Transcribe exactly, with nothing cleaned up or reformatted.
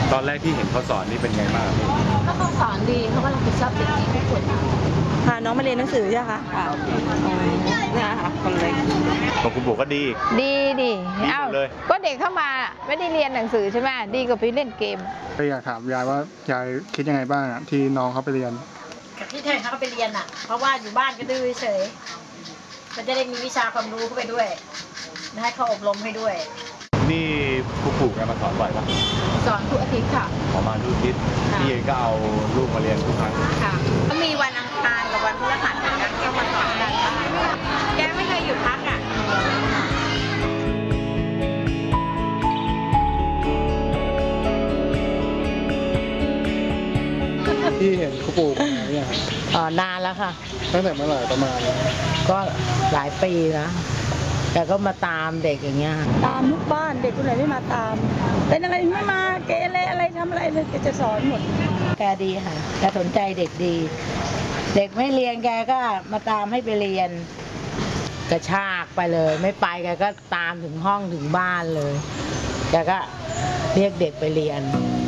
ตอนแรกที่เห็นเขาสอนนี่เป็นไงบ้างก็เขาสอนดีเขาก็รับผิดชอบเด็กดีทุกคนพาน้องมาเรียนหนังสือใช่ไหมคะค่ะเนี่ยค่ะคนเล็กของคุณปู่ก็ดีดีดีเอ้าก็เด็กเข้ามาไม่ได้เรียนหนังสือใช่ไหมดีกว่าไปเล่นเกมก็อยากถามยายว่ายายคิดยังไงบ้างที่น้องเขาไปเรียนที่แทนเขาไปเรียนอ่ะเพราะว่าอยู่บ้านก็ดื้อเฉยมันจะได้มีวิชาความรู้เข้าไปด้วยให้เขาอบรมให้ด้วยนี่คุณปู่แกมาสอนบ่อยปะสอนทุกอาทิตย์ค่ะประมาณทุกอาทิตย์พี่ก็เอาลูกมาเรียนทุกครั้งค่ะก็มีวันอังคารกับวันพฤหัสเหมือนกันเข้ามาสอนกันแกไม่เคยหยุดพักอ่ะที่เห็นคุณปู่มาเนี่ยอ๋อนานแล้วค่ะตั้งแต่เมื่อไหร่ประมาณก็หลายปีแล้วแต่ก็มาตามเด็กอย่างเงี้ยตามทุกบ้านเด็กคนไหนไม่มาตามเป็นอะไรไม่มาเกเรอะไรทำอะไรเลยแกจะสอนหมดแกดีค่ะแกสนใจเด็กดี เด็กไม่เรียนแกก็มาตามให้ไปเรียนกระชากไปเลยไม่ไปแกก็ตามถึงห้องถึงบ้านเลยแกก็เรียกเด็กไปเรียน